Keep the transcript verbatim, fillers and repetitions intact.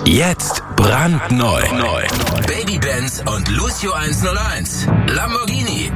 Jetzt brandneu. Neu. Baby Benz und Lucio hunderteins. Lamborghini